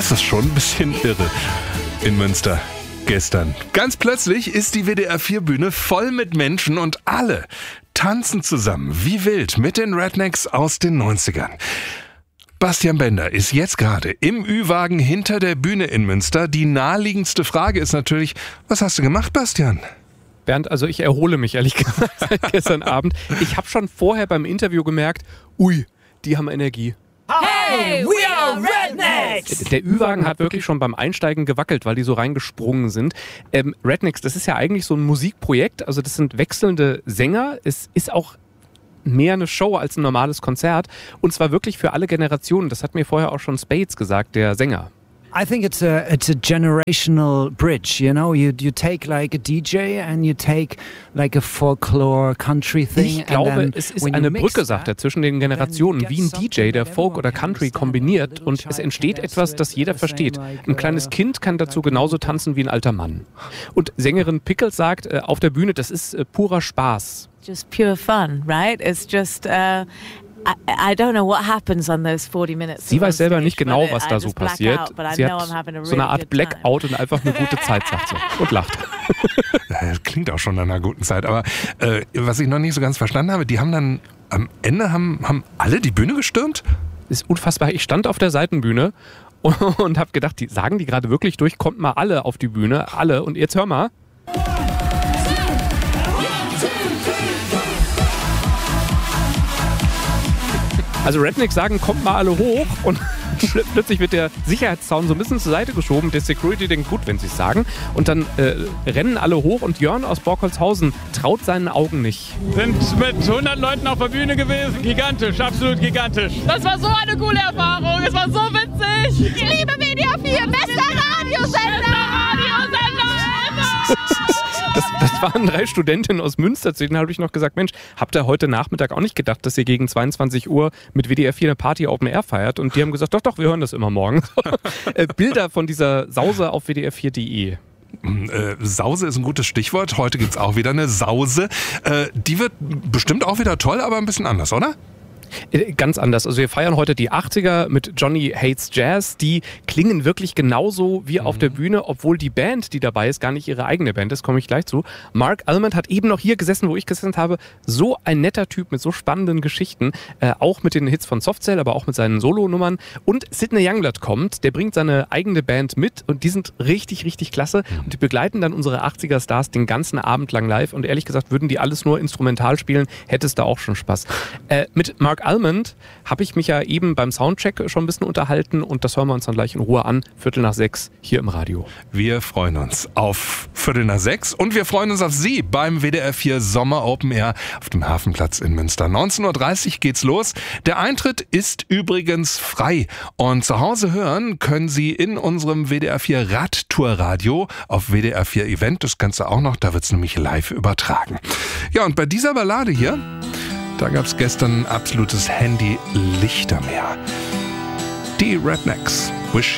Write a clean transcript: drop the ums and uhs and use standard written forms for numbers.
Das ist schon ein bisschen irre in Münster gestern. Ganz plötzlich ist die WDR-4-Bühne voll mit Menschen und alle tanzen zusammen wie wild mit den Rednecks aus den 90ern. Bastian Bender ist jetzt gerade im Ü-Wagen hinter der Bühne in Münster. Die naheliegendste Frage ist natürlich, was hast du gemacht, Bastian? Bernd, also ich erhole mich ehrlich gesagt seit gestern Abend. Ich habe schon vorher beim Interview gemerkt, ui, die haben Energie. Hey, we are Rednecks! Der Ü-Wagen hat wirklich schon beim Einsteigen gewackelt, weil die so reingesprungen sind. Rednecks, das ist ja eigentlich so ein Musikprojekt, also das sind wechselnde Sänger. Es ist auch mehr eine Show als ein normales Konzert und zwar wirklich für alle Generationen. Das hat mir vorher auch schon Spades gesagt, der Sänger. I think it's a generational bridge, you know. You take like a DJ and you take like a folklore country thing. Ich glaube, es ist eine Brücke, sagt er, zwischen den Generationen, wie ein DJ, der Folk oder Country kombiniert und es entsteht etwas, das jeder versteht. Ein kleines Kind kann dazu genauso tanzen wie ein alter Mann. Und Sängerin Pickles sagt auf der Bühne, das ist purer Spaß. Just pure fun, right? It's just I don't know what happens on those 40 minutes. Sie weiß selber nicht genau, was da so passiert. Sie hat so eine Art Blackout und einfach eine gute Zeit, sagt sie. Und lacht. Das klingt auch schon nach einer guten Zeit. Aber was ich noch nicht so ganz verstanden habe, die haben dann am Ende haben alle die Bühne gestürmt? Das ist unfassbar. Ich stand auf der Seitenbühne und habe gedacht, sagen die gerade wirklich durch, kommt mal alle auf die Bühne, alle. Und jetzt hör mal. Also Rednecks sagen, kommt mal alle hoch und plötzlich wird der Sicherheitszaun so ein bisschen zur Seite geschoben. Der Security denkt, gut, wenn sie es sagen. Und dann rennen alle hoch und Jörn aus Borkholzhausen traut seinen Augen nicht. Sind mit 100 Leuten auf der Bühne gewesen. Gigantisch, absolut gigantisch. Das war so eine coole Erfahrung. Es war so witzig. Ich liebe WDR 4, bester Radiosender. Das waren 3 Studentinnen aus Münster. Zu denen habe ich noch gesagt, Mensch, habt ihr heute Nachmittag auch nicht gedacht, dass ihr gegen 22 Uhr mit WDR 4 eine Party Open Air feiert? Und die haben gesagt, doch, wir hören das immer morgen. Bilder von dieser Sause auf wdr4.de. Sause ist ein gutes Stichwort. Heute gibt es auch wieder eine Sause. Die wird bestimmt auch wieder toll, aber ein bisschen anders, oder? Ganz anders. Also wir feiern heute die 80er mit Johnny Hates Jazz. Die klingen wirklich genauso wie auf der Bühne, obwohl die Band, die dabei ist, gar nicht ihre eigene Band ist, komme ich gleich zu. Mark Almond hat eben noch hier gesessen, wo ich gesessen habe. So ein netter Typ mit so spannenden Geschichten. Auch mit den Hits von Softcell, aber auch mit seinen Solonummern. Und Sidney Youngblood kommt, der bringt seine eigene Band mit und die sind richtig, richtig klasse. Und die begleiten dann unsere 80er-Stars den ganzen Abend lang live. Und ehrlich gesagt, würden die alles nur instrumental spielen, hätte es da auch schon Spaß. Mit Mark Almond habe ich mich ja eben beim Soundcheck schon ein bisschen unterhalten und das hören wir uns dann gleich in Ruhe an, 5:45 hier im Radio. Wir freuen uns auf 5:45 und wir freuen uns auf Sie beim WDR 4 Sommer Open Air auf dem Hafenplatz in Münster. 19:30 Uhr geht's los. Der Eintritt ist übrigens frei und zu Hause hören können Sie in unserem WDR 4 Radtourradio auf WDR 4 Event, das Ganze auch noch, da wird's nämlich live übertragen. Ja, und bei dieser Ballade hier, da gab es gestern ein absolutes Handy-Lichtermeer. Die Rednecks. Wish